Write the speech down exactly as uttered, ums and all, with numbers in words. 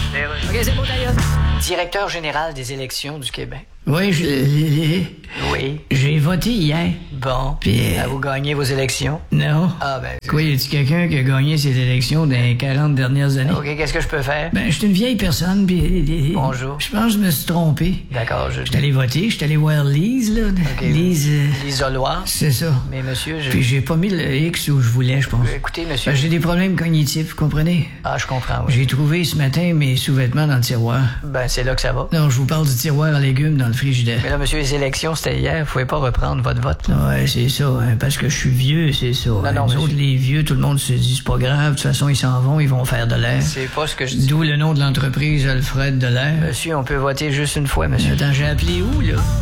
OK, c'est bon, d'ailleurs. Directeur général des élections du Québec. Oui, je l'ai. Oui. J'ai voté hier. Bon. Puis, euh, Ah, vous gagnez vos élections? Non. Ah, ben... Quoi, y a-t-il quelqu'un qui a gagné ces élections dans les quarante dernières années? OK, qu'est-ce que je peux faire? Ben, je suis une vieille personne, puis... Bonjour. Je pense que je me suis trompé. D'accord, je... Je suis allé voter, je suis allé voir Lise, là. OK. Lise... euh, L'isoloir? C'est ça. Mais monsieur, je... Puis j'ai pas mis le X où je voulais, je pense. Écoutez, monsieur... Ben, j'ai des problèmes cognitifs, vous comprenez? Ah, je comprends, oui. J'ai trouvé ce matin mes sous-vêtements dans le tiroir. Ben, c'est là que ça va. Non, je vous parle du tiroir à légumes dans le frigidaire. Mais là, monsieur, les élections, c'était hier. Vous pouvez pas reprendre votre vote. là. Ouais, c'est ça, hein, parce que je suis vieux, c'est ça. Non, hein. non, Nous monsieur. autres, les vieux, tout le monde se dit, c'est pas grave, de toute façon, ils s'en vont, ils vont faire de l'air. C'est pas ce que je dis. D'où le nom de l'entreprise, Alfred de l'air. Monsieur, on peut voter juste une fois, monsieur. Attends, j'ai appelé où, là?